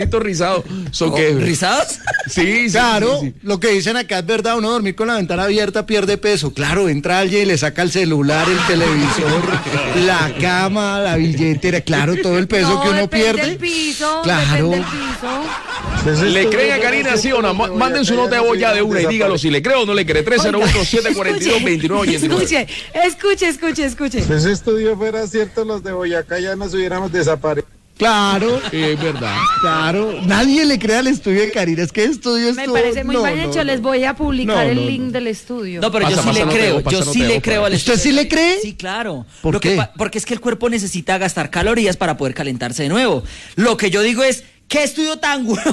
rizado. ¿Rizados? Sí, claro, sí. Lo que dicen acá es verdad, uno dormir con la ventana abierta pierde peso. Claro, entra alguien y le saca el celular, el televisor, la cama, la billetera, claro, todo el peso que uno pierde. Del piso, claro. Del piso. ¿Le creen a Karina, sí o no? Manden su nota de voz ya de una y dígalo si le cree o no le cree. 301-742-2989. Escuche. Si ese estudio fuera cierto, los de Boyacá ya nos hubiéramos desaparecido. Claro, es verdad. Claro, nadie le crea al estudio de Karina. Es que el estudio me parece muy mal hecho. Les voy a publicar el link del estudio. No, pero yo sí le creo. Yo sí le creo al estudio. ¿Usted sí le cree? Sí, claro. ¿Por qué? Porque es que el cuerpo necesita gastar calorías para poder calentarse de nuevo. Lo que yo digo es, ¿qué estudio tan bueno?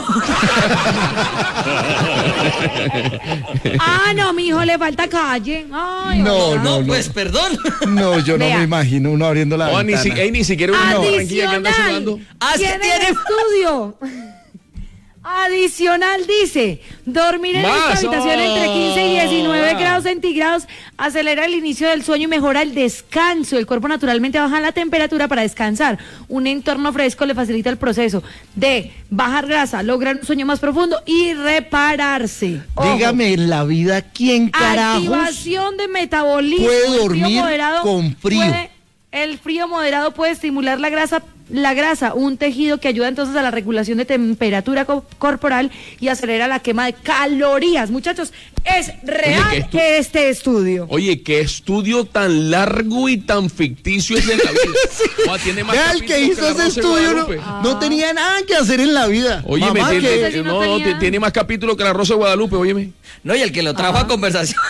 No, mijo, le falta calle. Ay, no, pues perdón. No, yo no me imagino uno abriendo la ventana. Ni siquiera una Barranquilla que anda sudando. ¿Tiene estudio? Adicional dice, dormir en esta habitación entre 15 y 19 grados centígrados acelera el inicio del sueño y mejora el descanso. El cuerpo naturalmente baja la temperatura para descansar. Un entorno fresco le facilita el proceso de bajar grasa, lograr un sueño más profundo y repararse. Dígame, en la vida, ¿quién carajos activación de metabolismo puede dormir con frío? El frío moderado puede estimular la grasa, un tejido que ayuda entonces a la regulación de temperatura corporal y acelera la quema de calorías. Muchachos, es real que este estudio. Oye, qué estudio tan largo y tan ficticio es en la vida. Sí. Tiene más el que hizo ese estudio no tenía nada que hacer en la vida. Oye, tiene más capítulos que la Rosa de Guadalupe, óyeme. No, y el que lo trajo a conversación.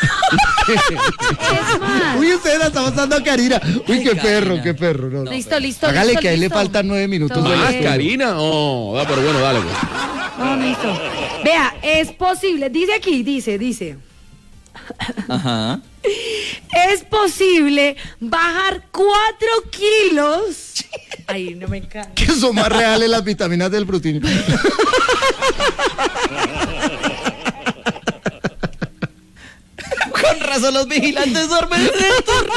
Uy, ustedes la están pasando a Karina. Uy, qué perro. No. Listo. Hágale que ahí le faltan 9 minutos. ¿Más, Karina? Pero bueno, dale. Pues. No, listo. Vea, es posible, dice. Ajá. Es posible bajar 4 kilos. Ay, no me encanta. Que son más reales las vitaminas del proteína. Con razón los vigilantes duermen en el turno.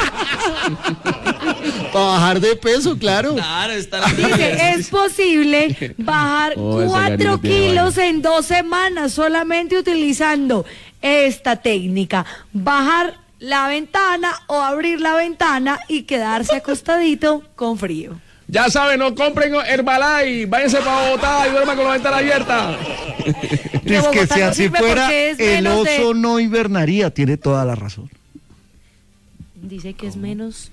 Para bajar de peso, claro. Dice, es posible bajar 4 kilos en 2 semanas solamente utilizando esta técnica. Bajar la ventana o abrir la ventana y quedarse acostadito con frío. Ya saben, no compren Herbalife, váyanse para Bogotá y duerman con la ventana abierta. Es que si así fuera, el oso no hibernaría, tiene toda la razón. Dice que es menos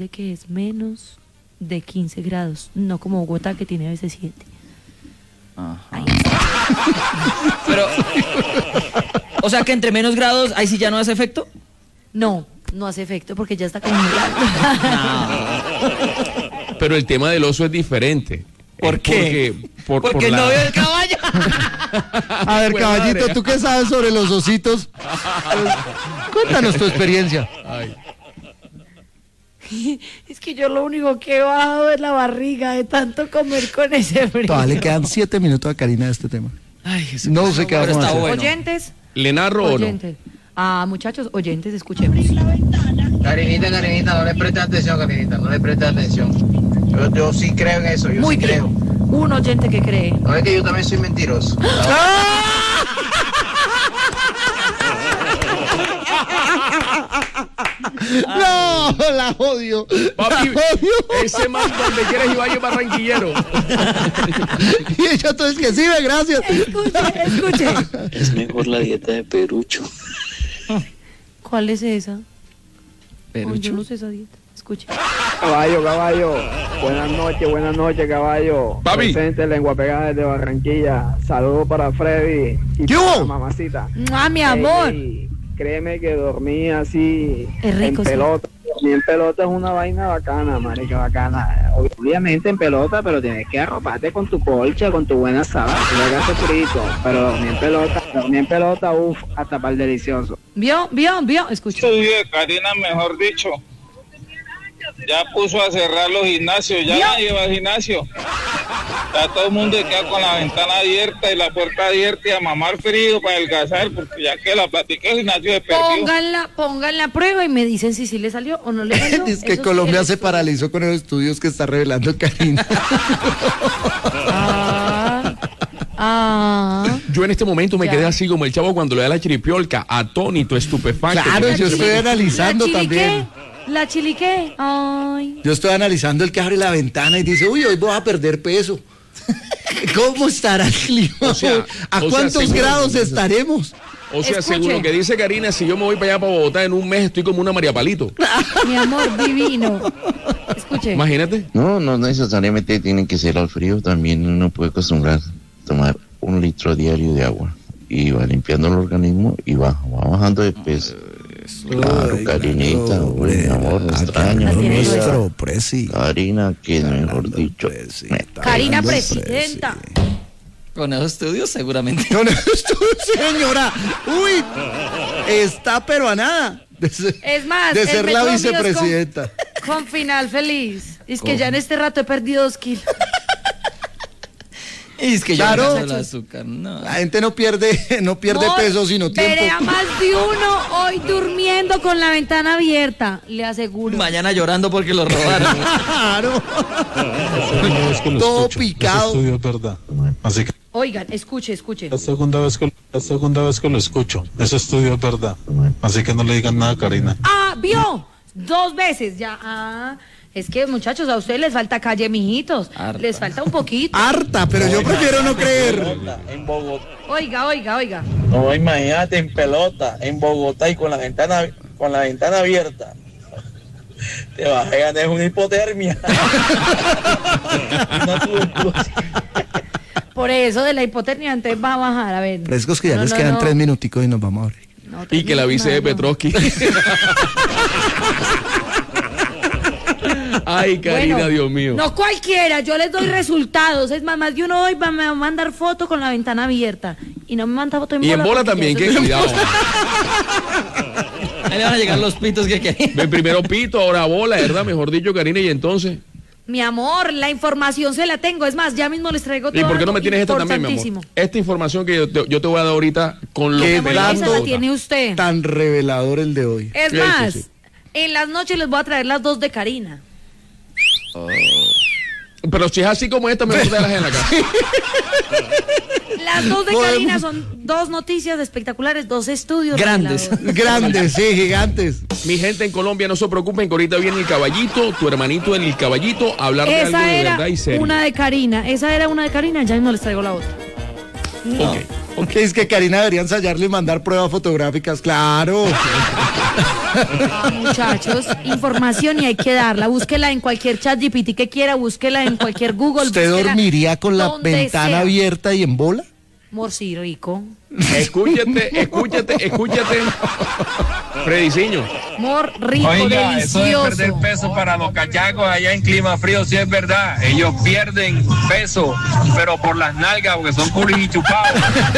de 15 grados, no como Bogotá que tiene a veces 7. Ajá. Pero, o sea que entre menos grados, ahí sí ya no hace efecto. No hace efecto porque ya está congelado. Pero el tema del oso es diferente. ¿Por qué? Porque no veo el caballo. A ver, caballito, ¿tú qué sabes sobre los ositos? Cuéntanos tu experiencia. Ay. Es que yo lo único que he bajado es la barriga de tanto comer con ese frío. Todavía le quedan 7 minutos a Karina de este tema. Ay, no sé qué vamos a hacer. Bueno. ¿Oyentes? ¿Le narro oyentes. Muchachos, oyentes, escuchemos. Karinita, no le preste atención, Karinita, no le preste atención. Yo sí creo en eso, Muy bien. Creo. Un oyente que cree. No es que yo también soy mentiroso. No, la odio. Papi, ese man donde quieres y vaya barranquillero. Y ella entonces que sí, gracias. Escuche. Es mejor la dieta de Perucho. ¿Cuál es esa? ¿Perucho? Yo no sé esa dieta. Escuche. Caballo. Buenas noches, caballo. Papi. Presente, lengua pegada desde Barranquilla. Saludos para Freddy y ¿Qué para hubo? mamacita. Mi amor. Ey, créeme que dormí así Es rico, en pelota. Dormir en pelota es una vaina bacana, marica, bacana. Obviamente en pelota, pero tienes que arroparte con tu colcha, con tu buena sábana, que no hagas frito. Pero dormir en pelota, hasta para el delicioso. ¿Vio? Escucha. Karina, mejor dicho, ya puso a cerrar los gimnasios, ya nadie va al gimnasio. Ya todo el mundo queda con la ventana abierta y la puerta abierta y a mamar frío para adelgazar, porque ya que la platica el gimnasio de perdido. Pongan la prueba y me dicen si sí le salió o no le salió. Es que Colombia se paralizó con los estudios que está revelando Karina. Yo en este momento me Ya. quedé así como el chavo cuando le da la chiripiolca, atónito, estupefacto. Claro, yo estoy analizando también. ¿La chiliqué? Ay. Yo estoy analizando el que abre la ventana y dice, uy, hoy voy a perder peso. ¿Cómo estará el clima? O sea, ¿A o sea, cuántos seguro- grados estaremos? O sea, Escuche. según lo que dice Karina, si yo me voy para allá, para Bogotá, en un mes estoy como una María Palito. Mi amor divino. Escuche. Imagínate. No necesariamente tiene que ser al frío, también uno puede acostumbrar a tomar 1 litro diario de agua y va limpiando el organismo y va bajando de peso. Claro, Karinita, uy, mi amor, me extraño. Así es, Nuestro presi. Karina, que mejor dicho. Karina presidenta. Con esos estudios, seguramente. Con esto, señora, uy, está pero a nada Es más, de el ser la método mío es vicepresidenta. Con final feliz. Es que ya en este rato he perdido 2 kilos. Y es que Claro. yo no el azúcar, no. La gente no pierde Amor, peso, sino tiempo. veré a más de uno hoy durmiendo con la ventana abierta, le aseguro. Mañana llorando porque lo robaron. Claro. Segunda vez que lo Todo escucho. picado. Ese estudio es verdad. Así que Oigan, escuche. la segunda vez que lo escucho. Ese estudio es verdad. Así que no le digan nada a Karina. ¿Vio? 2 veces ya. Es que, muchachos, a ustedes les falta calle, mijitos. Harta. Les falta un poquito. Harta, pero yo prefiero no creer. En Bogotá. Oiga. No, imagínate en pelota, en Bogotá y con la ventana abierta. Te vas a ganar una hipotermia. Una tuberculosis. Por eso de la hipotermia entonces va a bajar, a ver. Frescos que ya les quedan 3 minuticos y nos vamos a abrir. No, Y que la vice de no. Petrovsky. Ay, Karina, Bueno, Dios mío. No cualquiera, yo les doy resultados. Es más de uno hoy me va a mandar foto con la ventana abierta. Y no me manda foto en Y bola. en bola porque también, ya que eso- cuidado. Ahí le van a llegar los pitos que querían. Ven primero pito, ahora bola, ¿verdad? Mejor dicho, Karina, y entonces. Mi amor, la información se la tengo. Es más, ya mismo les traigo todo. ¿Y por qué no me algo tienes esta también, mi amor? importantísimo. Esta información que yo te voy a dar ahorita con lo Qué que me Esa da la tiene usted. Tan revelador el de hoy. Es Eso más, sí. en las noches les voy a traer las 2 de Karina. Pero si es así como esta, mejor déjalas en la casa. Las 2 de Podemos- Karina son 2 noticias espectaculares, 2 estudios. Grandes. reveladores. Grandes, sí, gigantes. Mi gente en Colombia, no se preocupen que ahorita viene el caballito, tu hermanito en el caballito, a hablar de algo Esa de era verdad y serio. una de Karina. Esa era una de Karina, ya mismo les traigo la otra. Ok. Es que Karina debería ensayarlo y mandar pruebas fotográficas, claro. Muchachos, información y hay que darla. Búsquela en cualquier chat GPT que quiera, búsquela en cualquier Google. ¿Usted búsquela dormiría con la donde ventana sea. abierta y en bola? Amor, sí, rico. Escúchate. Frediciño. Amor, rico, Oiga, eso de delicioso. perder peso para los cachacos allá en clima frío sí es verdad. Ellos pierden peso, pero por las nalgas porque son culis y chupados.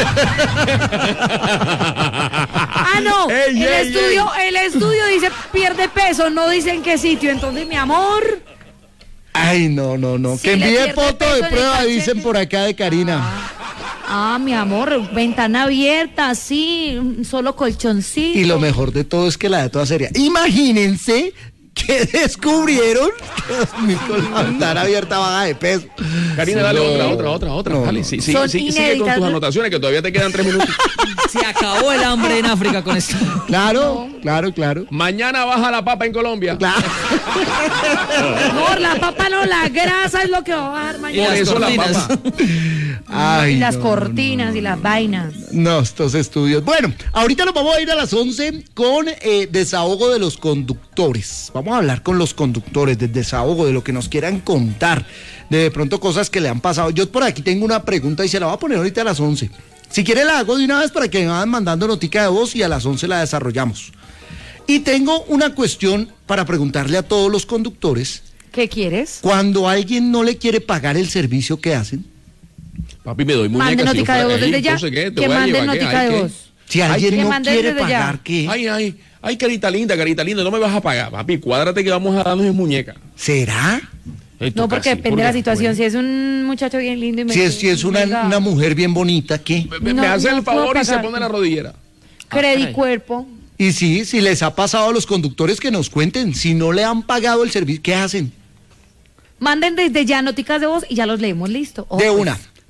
No, Ey, el estudio dice pierde peso, no dice en qué sitio. Entonces, mi amor, Ay, no. Si Que le envíe pierde foto peso de en el prueba, cachete. dicen por acá de Karina. mi amor, ventana abierta, así, solo colchoncito. Y lo mejor de todo es que la de toda seria. Imagínense que descubrieron que con la ventana abierta baja de peso. Karina, dale No. otra. No, Dale, no. sí, Son sigue con inéditas, tus ¿no? anotaciones que todavía te quedan 3 minutos. Se acabó el hambre en África con esto. Claro. Mañana baja la papa en Colombia. Claro. Amor, la papa no, la grasa es lo que va a bajar Y mañana. las eso la cortinas. papa. Ay, Y las no, cortinas y las vainas. No, estos estudios. Bueno, ahorita nos vamos a ir a las 11 con desahogo de los conductores. Vamos a hablar con los conductores del desahogo, de lo que nos quieran contar, de pronto cosas que le han pasado. Yo por aquí tengo una pregunta y se la voy a poner ahorita a las 11. Si quiere la hago de una vez para que me vayan mandando notica de voz y a las 11 la desarrollamos. Y tengo una cuestión para preguntarle a todos los conductores. ¿Qué quieres? Cuando alguien no le quiere pagar el servicio que hacen, Papi, me doy muñeca. Mande si yo notica de fuera voz ahí, desde ya. entonces, ¿qué? Te Que voy a mande llevar, ¿qué? notica Ay, de ¿qué? voz. si alguien que no manden quiere desde ya. pagar, ¿qué? Ay, carita linda, no me vas a pagar, papi, cuádrate que vamos a darnos en muñeca. ¿Será? No, porque depende de la situación. Si es un muchacho bien lindo y me Si es una mujer bien bonita, ¿qué? Me No, hace no el favor puedo y se pagar. pone la rodillera. Credicuerpo. Y sí, si les ha pasado a los conductores que nos cuenten, si no le han pagado el servicio, ¿qué hacen? Manden desde ya noticas de voz y ya los leemos, listo. De una.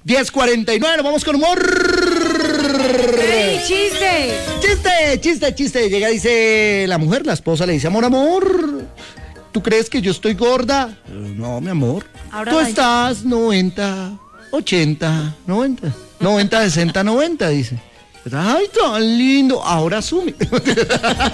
10:49, nos vamos con humor. ¡Ey, chiste! Chiste. Llega, dice la mujer, la esposa le dice, amor, ¿tú crees que yo estoy gorda? No, mi amor. Ahora Tú la- estás 90, 80, 90, 90, 60, 90, dice. Ay, tan lindo. Ahora asume.